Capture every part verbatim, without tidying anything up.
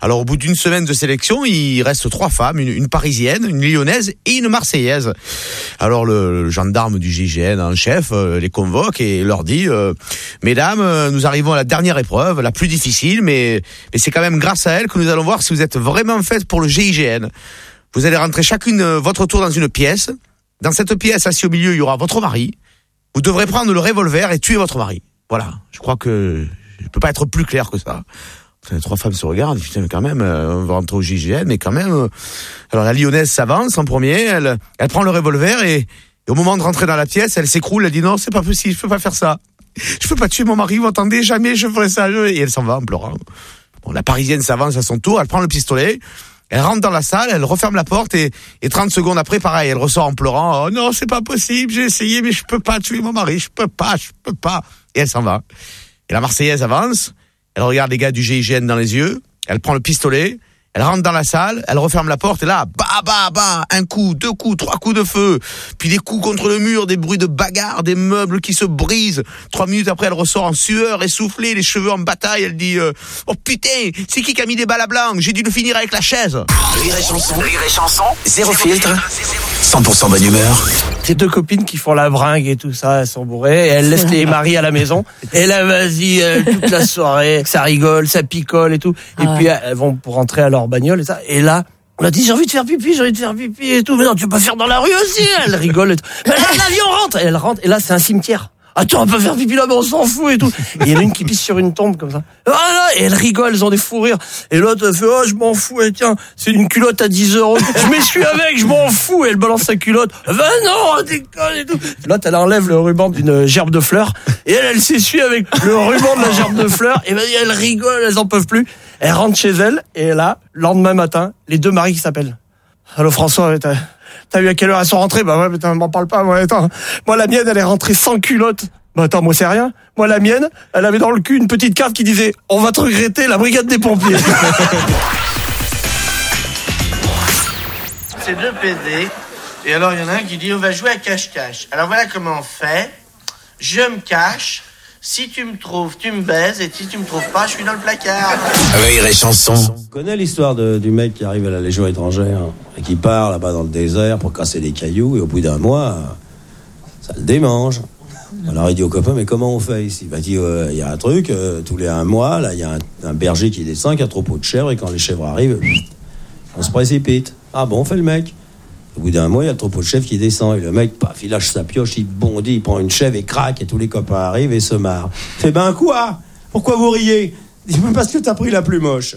Alors au bout d'une semaine de sélection, il reste trois femmes, une, une parisienne, une lyonnaise et une marseillaise. Alors le, le gendarme du G I G N en chef euh, les convoque et leur dit euh, mesdames, euh, nous arrivons à la dernière épreuve, la plus difficile, mais, mais c'est quand même grâce à elle que nous allons voir si vous êtes vraiment faites pour le G I G N. Vous allez rentrer chacune euh, votre tour dans une pièce. Dans cette pièce, assis au milieu, il y aura votre mari. Vous devrez prendre le revolver et tuer votre mari. Voilà, je crois que je peux pas être plus clair que ça. Les trois femmes se regardent, putain, mais quand même, euh, on va rentrer au G I G N, mais quand même... Euh... Alors la lyonnaise s'avance en premier, elle, elle prend le revolver et, et au moment de rentrer dans la pièce, elle s'écroule, elle dit non, c'est pas possible, je peux pas faire ça. Je peux pas tuer mon mari, vous entendez, jamais je ferai ça. Et elle s'en va en pleurant. Bon, la parisienne s'avance à son tour, elle prend le pistolet, elle rentre dans la salle, elle referme la porte et, et trente secondes après, pareil, elle ressort en pleurant. Oh non, c'est pas possible, j'ai essayé, mais je peux pas tuer mon mari, je peux pas, je peux pas. Et elle s'en va. Et la marseillaise avance, elle regarde les gars du G I G N dans les yeux, elle prend le pistolet, elle rentre dans la salle, elle referme la porte et là, bah, bah, bah, un coup, deux coups, trois coups de feu, puis des coups contre le mur, des bruits de bagarre, des meubles qui se brisent. Trois minutes après, elle ressort en sueur, essoufflée, les cheveux en bataille, elle dit euh, oh putain, c'est qui qui a mis des balles à blanc? J'ai dû le finir avec la chaise. Rire et chanson, rire et chanson, zéro filtre, cent pour cent bonne humeur. C'est deux copines qui font la bringue et tout ça, elles sont bourrées, et elles laissent les maris à la maison. Et là, vas-y, euh, toute la soirée, ça rigole, ça picole et tout. Et ah. puis, elles vont pour rentrer à leur bagnole et ça. Et là, on a dit, j'ai envie de faire pipi, j'ai envie de faire pipi et tout. Mais non, tu peux pas faire dans la rue aussi. Elle rigole et tout. Mais là, l'avion rentre. Et elle rentre. Et là, c'est un cimetière. Attends, on peut faire pipi là, mais on s'en fout et tout. Et il y en a une qui pisse sur une tombe comme ça. Voilà, et elles rigolent, elles ont des fous rires. Et l'autre, elle fait, oh, je m'en fous, et tiens, c'est une culotte à dix euros. Je m'essuie avec, je m'en fous. Et elle balance sa culotte. Ben non, déconne et tout. L'autre, elle enlève le ruban d'une gerbe de fleurs. Et elle, elle s'essuie avec le ruban de la gerbe de fleurs. Et ben, elles rigolent, elles en peuvent plus. Elle rentre chez elle. Et là, lendemain matin, les deux maris qui s'appellent. Allô, François, t'as, t'as vu à quelle heure elles sont rentrées? Bah ouais, mais t'en m'en parle pas, moi, attends. Moi, la mienne, elle est rentrée sans culotte. Bah attends, moi c'est rien. Moi la mienne, elle avait dans le cul une petite carte qui disait « On va te regretter, la brigade des pompiers ». C'est deux P D. Et alors il y en a un qui dit « On va jouer à cache-cache ». Alors voilà comment on fait. Je me cache. Si tu me trouves, tu me baises. Et si tu me trouves pas, je suis dans le placard. Rire et chanson. On connaît l'histoire de, du mec qui arrive à la Légion étrangère et qui part là-bas dans le désert pour casser des cailloux. Et au bout d'un mois, ça le démange. Alors il dit au copain, mais comment on fait ici? Il va dire, il euh, y a un truc, euh, tous les un mois, là, il y a un, un berger qui descend, qui a un troupeau de chèvres, et quand les chèvres arrivent, on se précipite. Ah bon, on fait le mec. Au bout d'un mois, il y a le troupeau de chèvres qui descend, et le mec, paf, il lâche sa pioche, il bondit, il prend une chèvre et craque, et tous les copains arrivent et se marrent. Il fait, ben quoi? Pourquoi vous riez? Il dit, parce que t'as pris la plus moche.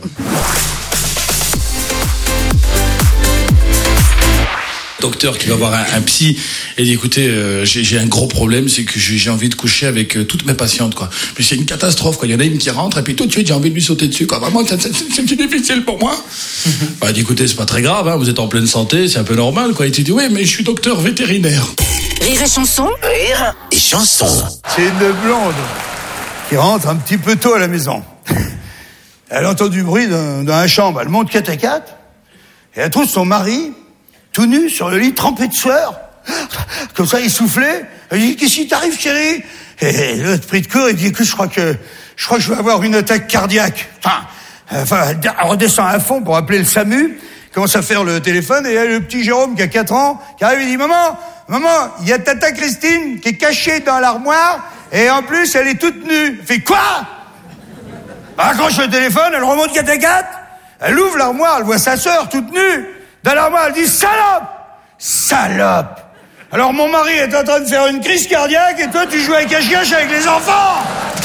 Docteur qui va voir un, un psy et dit écoutez euh, j'ai, j'ai un gros problème, c'est que j'ai, j'ai envie de coucher avec euh, toutes mes patientes quoi. Mais c'est une catastrophe quoi. Il y en a une qui rentre et puis tout de suite j'ai envie de lui sauter dessus quoi. Vraiment c'est, c'est, c'est difficile pour moi. Bah dit écoutez c'est pas très grave hein, vous êtes en pleine santé, c'est un peu normal quoi. Et tu dis oui mais je suis docteur vétérinaire. Rire et chanson. Rire et chanson. C'est une blonde qui rentre un petit peu tôt à la maison. Elle entend du bruit dans, dans la chambre. Elle monte quatre à quatre et elle trouve son mari tout nu sur le lit, trempé de sueur, comme ça, essoufflé. Elle dit, qu'est-ce qui t'arrive, chérie? Et l'autre pris de court, il dit, écoute, je crois que, je crois que je vais avoir une attaque cardiaque. Enfin, enfin, elle redescend à fond pour appeler le SAMU, commence à faire le téléphone, et il y a le petit Jérôme qui a quatre ans, qui arrive, il dit, maman, maman, il y a tata Christine qui est cachée dans l'armoire, et en plus, elle est toute nue. Elle fait, quoi? Bah, quand je le téléphone, elle remonte quatre à quatre, elle ouvre l'armoire, elle voit sa sœur toute nue. Dans l'armoire, elle dit « Salope !»« Salope !» Alors mon mari est en train de faire une crise cardiaque et toi tu joues à cache-cache avec les enfants.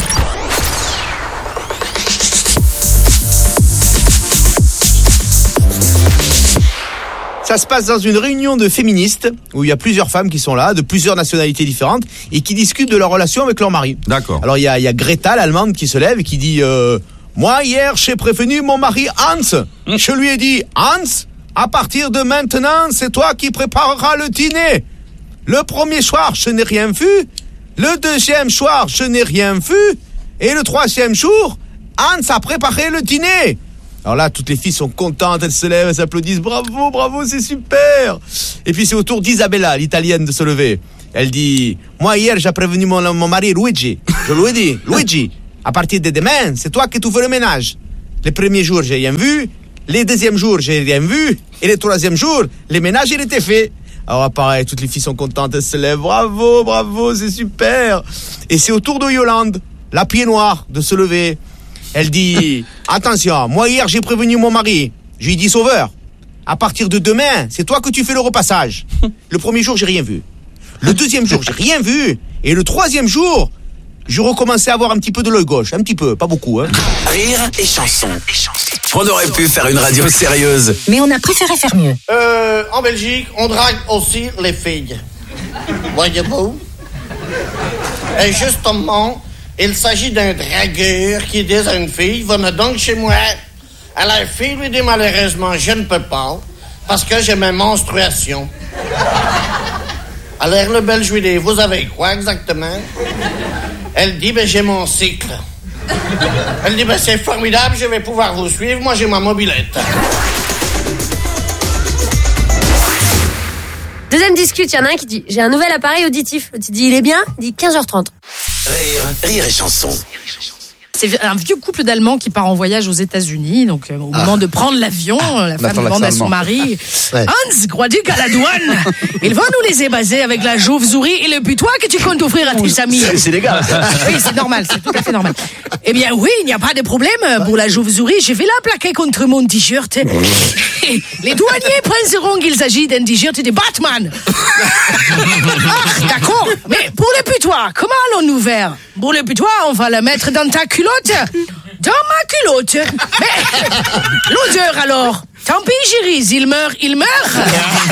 Ça se passe dans une réunion de féministes où il y a plusieurs femmes qui sont là, de plusieurs nationalités différentes et qui discutent de leur relation avec leur mari. D'accord. Alors il y a, il y a Greta, l'allemande, qui se lève et qui dit euh, « Moi hier j'ai prévenu mon mari Hans. Je lui ai dit « Hans, à partir de maintenant, c'est toi qui prépareras le dîner. Le premier soir, je n'ai rien vu. Le deuxième soir, je n'ai rien vu. Et le troisième jour, Hans a préparé le dîner. » Alors là, toutes les filles sont contentes, elles se lèvent, elles s'applaudissent. Bravo, bravo, c'est super. Et puis c'est au tour d'Isabella, l'italienne, de se lever. Elle dit, moi hier, j'ai prévenu mon, mon mari Luigi. Je lui ai dit, Luigi, à partir de demain, c'est toi qui tu fais le ménage. Les premiers jours, j'ai rien vu. Les deuxièmes jours, j'ai rien vu. Et les troisièmes jours, les ménages, il était fait. Alors pareil, toutes les filles sont contentes, elles se lèvent. Bravo, bravo, c'est super. Et c'est au tour de Yolande, la pied noire, de se lever. Elle dit, attention, moi hier, j'ai prévenu mon mari. Je lui ai dit, Sauveur, à partir de demain, c'est toi que tu fais le repassage. Le premier jour, j'ai rien vu. Le deuxième jour, j'ai rien vu. Et le troisième jour, je recommençais à avoir un petit peu de l'œil gauche. Un petit peu, pas beaucoup. Hein. Rire et chanson. On aurait pu faire une radio sérieuse. Mais on a préféré faire mieux. Euh, en Belgique, on drague aussi les filles. Voyez-vous? Et justement, il s'agit d'un dragueur qui dit à une fille, venez donc chez moi. À la fille lui dit malheureusement, je ne peux pas, parce que j'ai mes menstruations. Alors le Belge lui dit, vous avez quoi exactement? Elle dit, ben j'ai mon cycle. Elle dit, ben c'est formidable, je vais pouvoir vous suivre, moi j'ai ma mobilette. Deuxième discute, il y en a un qui dit, j'ai un nouvel appareil auditif. L'autre dit, il est bien? Il dit quinze heures trente. Rire, rire et chanson. C'est un vieux couple d'Allemands qui part en voyage aux États-Unis. Donc, euh, au ah. moment de prendre l'avion, ah, la femme demande à son mari ouais. Hans, crois-tu qu'à la douane, ils vont nous laisser baser avec la chauve-souris et le putois que tu comptes offrir à tes amis? C'est, c'est légal. Oui, c'est normal, c'est tout à fait normal. Eh bien, oui, il n'y a pas de problème. Pour la chauve-souris, je vais la plaquer contre mon t-shirt. Les douaniers penseront qu'il s'agit d'un t-shirt de Batman. Ah, d'accord. Mais pour le putois, comment allons-nous faire? Pour le putois, on va la mettre dans ta culotte. Dans ma culotte. Mais l'odeur alors? Tant pis, Gérise, il meurt, il meurt.